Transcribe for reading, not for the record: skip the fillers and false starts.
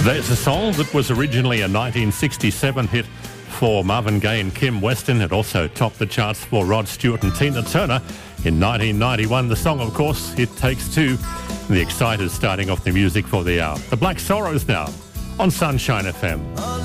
There's a song that was originally a 1967 hit for Marvin Gaye and Kim Weston. It also topped the charts for Rod Stewart and Tina Turner in 1991. The song, of course, It Takes Two. The Exciters starting off the music for the hour. The Black Sorrows now on Sunshine FM.